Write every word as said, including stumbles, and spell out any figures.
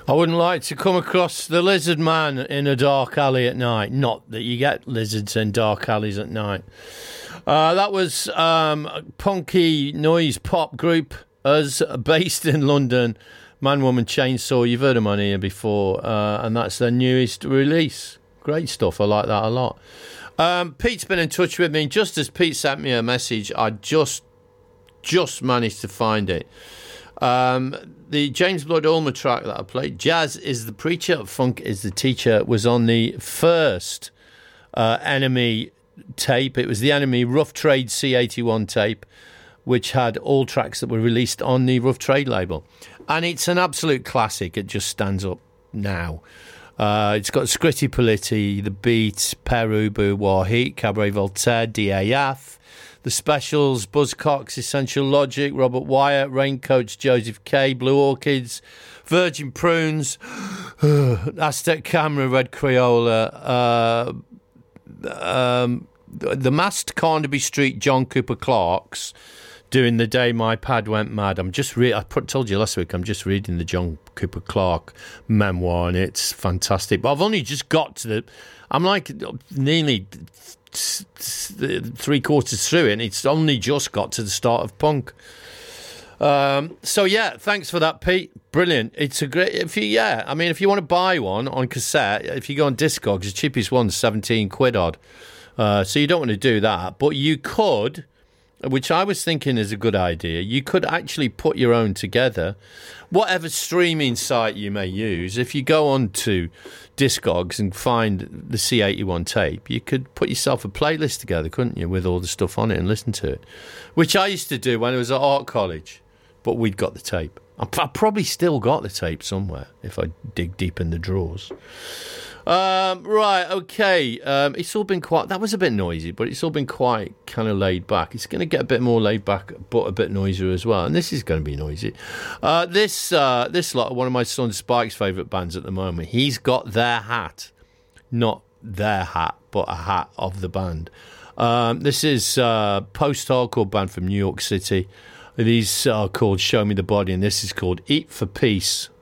I wouldn't like to come across the lizard man in a dark alley at night. Not that you get lizards in dark alleys at night. Uh, that was um, a punky noise pop group as based in London, Man Woman Chainsaw. You've heard them on here before, uh, and that's their newest release. Great stuff. I like that a lot. Um, Pete's been in touch with me. Just as Pete sent me a message, I just just managed to find it. Um, the James Blood Ulmer track that I played, Jazz is the Preacher, Funk is the Teacher, was on the first uh, Enemy tape. It was the Enemy Rough Trade C eighty-one tape, which had all tracks that were released on the Rough Trade label. And it's an absolute classic. It just stands up now. Uh, it's got Scritti Politti, The Beats, Peru, Boudoir Heat, Cabaret Voltaire, D A F, The Specials, Buzzcocks, Essential Logic, Robert Wyatt, Raincoats, Joseph K, Blue Orchids, Virgin Prunes, Aztec Camera, Red Crayola, uh, um, the Masked Carnaby Street, John Cooper Clark's, doing The Day My Pad Went Mad. I'm just re- I told you last week, I'm just reading the John Cooper Clarke memoir, and it's fantastic. But I've only just got to the... I'm like nearly three quarters through it, and it's only just got to the start of punk. Um, so, yeah, thanks for that, Pete. Brilliant. It's a great... If you, yeah, I mean, if you want to buy one on cassette, if you go on Discogs, the cheapest one's seventeen quid odd. Uh, so you don't want to do that. But you could... which I was thinking is a good idea. You could actually put your own together. Whatever streaming site you may use, if you go on to Discogs and find the C eighty-one tape, you could put yourself a playlist together, couldn't you, with all the stuff on it and listen to it, which I used to do when I was at art college, but we'd got the tape. I probably still got the tape somewhere if I dig deep in the drawers. Um, right, okay. Um, it's all been quite... That was a bit noisy, but it's all been quite kind of laid back. It's going to get a bit more laid back, but a bit noisier as well. And this is going to be noisy. Uh, this uh, this lot, one of my son Spike's favourite bands at the moment, he's got their hat. Not their hat, but a hat of the band. Um, this is a post-hardcore band from New York City. These are called Show Me the Body, and this is called Eat for Peace.